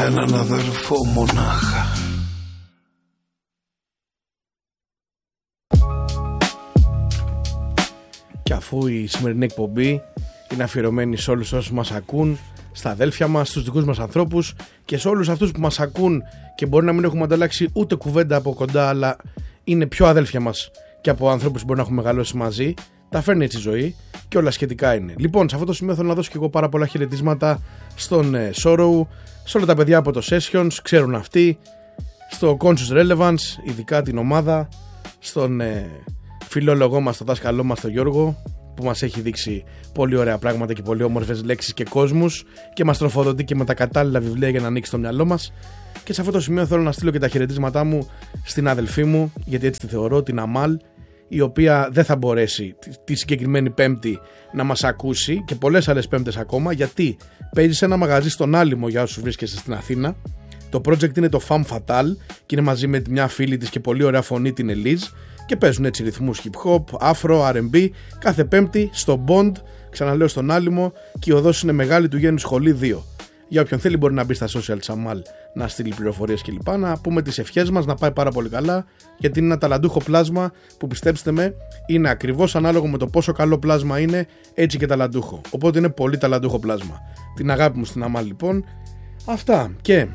έναν αδερφό μονάχα. Και αφού η σημερινή εκπομπή είναι αφιερωμένη σε όλους όσους μας ακούν, στα αδέλφια μας, στους δικούς μας ανθρώπους και σε όλους αυτούς που μας ακούν και μπορεί να μην έχουμε ανταλλάξει ούτε κουβέντα από κοντά, αλλά είναι πιο αδέλφια μας και από ανθρώπους που μπορεί να έχουν μεγαλώσει μαζί, τα φέρνει έτσι η ζωή και όλα σχετικά είναι. Λοιπόν, σε αυτό το σημείο θέλω να δώσω και εγώ πάρα πολλά χαιρετίσματα στον Sorrow, σε όλα τα παιδιά από το Sessions, ξέρουν αυτοί, στο Conscious Relevance, ειδικά την ομάδα, στον φιλόλογό μας, τον δάσκαλό μας, τον Γιώργο, που μας έχει δείξει πολύ ωραία πράγματα και πολύ όμορφες λέξεις και κόσμους και μας τροφοδοτεί και με τα κατάλληλα βιβλία για να ανοίξει το μυαλό μας. Και σε αυτό το σημείο θέλω να στείλω και τα χαιρετίσματά μου στην αδελφή μου, γιατί έτσι τη θεωρώ, την Αμάλ, η οποία δεν θα μπορέσει τη συγκεκριμένη Πέμπτη να μας ακούσει και πολλές άλλες Πέμπτες ακόμα, γιατί παίζει σε ένα μαγαζί στον Άλυμο για όσους βρίσκεστε στην Αθήνα. Το project είναι το Femme Fatale και είναι μαζί με μια φίλη της και πολύ ωραία φωνή, την Ελίζ, και παίζουν έτσι ρυθμούς hip hop, afro, R&B κάθε Πέμπτη στο Bond, ξαναλέω στον Άλυμο, και η οδός είναι μεγάλη, του Γέννου Σχολή 2. Για όποιον θέλει μπορεί να μπει στα social της Αμάλ να στείλει πληροφορίες κλπ. Να πούμε τις ευχές μας, να πάει πάρα πολύ καλά, γιατί είναι ένα ταλαντούχο πλάσμα που, πιστέψτε με, είναι ακριβώς ανάλογο με το πόσο καλό πλάσμα είναι, έτσι και ταλαντούχο. Οπότε είναι πολύ ταλαντούχο πλάσμα. Την αγάπη μου στην Αμάλ λοιπόν. Αυτά. Και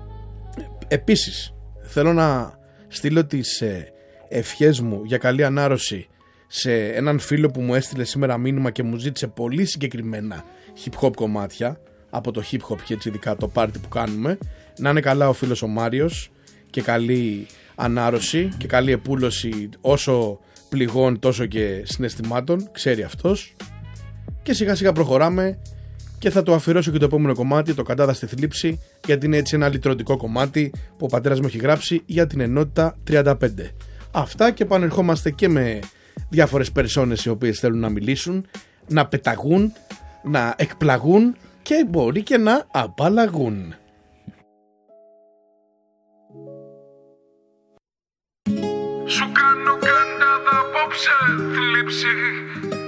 επίσης θέλω να στείλω τις ευχές μου για καλή ανάρρωση σε έναν φίλο που μου έστειλε σήμερα μήνυμα και μου ζήτησε πολύ συγκεκριμένα hip hop κομμάτια από το hip hop και έτσι ειδικά το πάρτι που κάνουμε. Να είναι καλά ο φίλος ο Μάριος και καλή ανάρρωση και καλή επούλωση όσο πληγών τόσο και συναισθημάτων, ξέρει αυτός. Και σιγά σιγά προχωράμε και θα το αφιερώσω και το επόμενο κομμάτι, το Καντάδα στη θλίψη, γιατί είναι έτσι ένα λυτρωτικό κομμάτι που ο πατέρας μου έχει γράψει για την ενότητα 35. Αυτά, και επανερχόμαστε και με διάφορες περσόνες οι οποίες θέλουν να μιλήσουν, να πεταγούν, να εκπλαγούν και μπορεί και να απαλλαγούν. Σου κάνω Καντάδα απόψε θλίψη.